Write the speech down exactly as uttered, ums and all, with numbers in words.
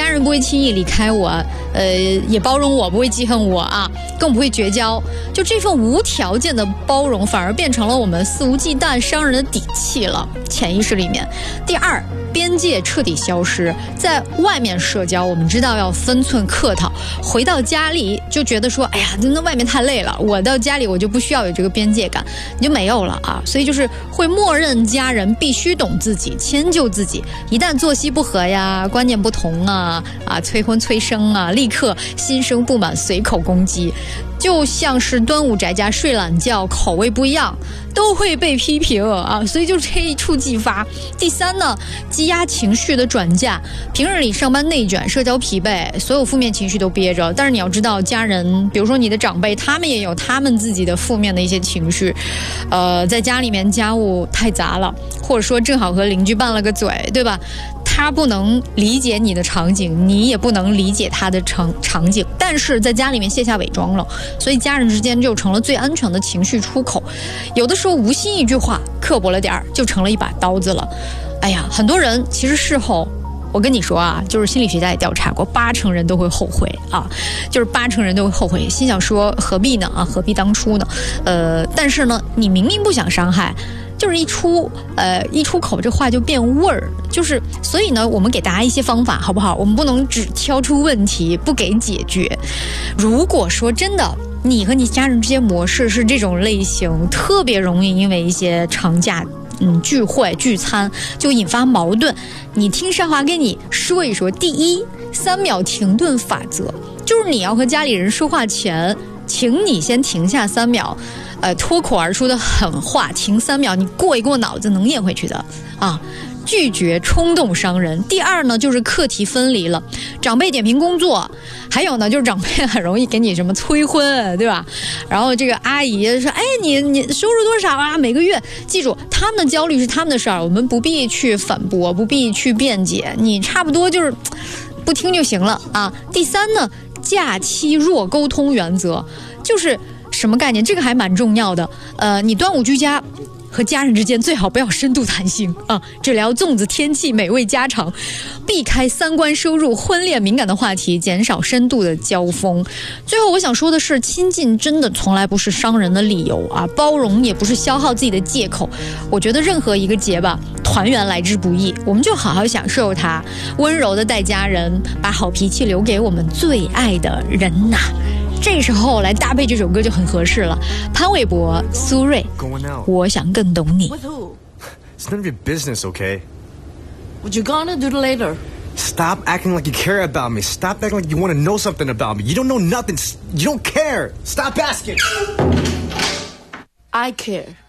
家人不会轻易离开我，呃，也包容我，不会记恨我啊，更不会绝交。就这份无条件的包容，反而变成了我们肆无忌惮伤人的底气了，潜意识里面。第二，边界彻底消失，在外面社交我们知道要分寸客套，回到家里就觉得说，哎呀，那外面太累了，我到家里我就不需要有这个边界感，你就没有了啊。所以就是会默认家人必须懂自己，迁就自己，一旦作息不合呀，观念不同啊，啊，催婚催生啊，立刻心生不满，随口攻击。就像是端午宅家睡懒觉，口味不一样都会被批评啊，所以就这一触即发。第三呢，积压情绪的转嫁，平日里上班内卷，社交疲惫，所有负面情绪都憋着。但是你要知道，家人，比如说你的长辈，他们也有他们自己的负面的一些情绪。呃，在家里面家务太杂了，或者说正好和邻居拌了个嘴，对吧？他不能理解你的场景，你也不能理解他的场场景，但是在家里面卸下伪装了，所以家人之间就成了最安全的情绪出口。有的时候无心一句话，刻薄了点儿，就成了一把刀子了。哎呀，很多人其实事后，我跟你说啊，就是心理学家也调查过，八成人都会后悔啊，就是八成人都会后悔，心想说何必呢啊，何必当初呢？呃，但是呢，你明明不想伤害。就是一出呃一出口这话就变味儿，就是所以呢，我们给大家一些方法好不好？我们不能只挑出问题不给解决。如果说真的你和你家人之间模式是这种类型，特别容易因为一些长假嗯聚会聚餐就引发矛盾，你听少华给你说一说。第一，三秒停顿法则，就是你要和家里人说话前，请你先停下三秒。呃，脱口而出的狠话，停三秒，你过一过脑子能咽回去的啊！拒绝冲动伤人。第二呢，就是课题分离了，长辈点评工作，还有呢，就是长辈很容易给你什么催婚，对吧？然后这个阿姨说，哎，你你收入多少啊？每个月，记住，他们的焦虑是他们的事儿，我们不必去反驳，不必去辩解，你差不多就是不听就行了啊。第三呢，假期弱沟通原则，就是什么概念？这个还蛮重要的。呃，你端午居家和家人之间最好不要深度谈心啊，只聊粽子、天气、美味家常，避开三观、收入、婚恋敏感的话题，减少深度的交锋。最后我想说的是，亲近真的从来不是伤人的理由啊，包容也不是消耗自己的借口。我觉得任何一个节吧，团圆来之不易，我们就好好享受它，温柔的带家人，把好脾气留给我们最爱的人呐。这时候来搭配这首歌就很合适了。潘玮柏、苏芮，我想更懂你。 With who? It's none of your business, okay? What you gonna do later? Stop acting like you care about me. Stop acting like you want to know something about me. You don't know nothing. You don't care. Stop asking. I care.